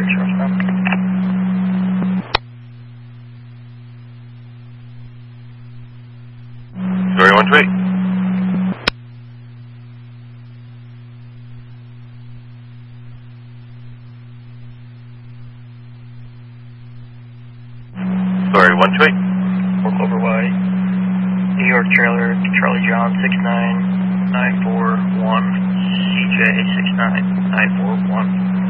Shortstop. Story 128. Story 128. Or Clover White. New York trailer, Charlie John 69941, CJ 69941.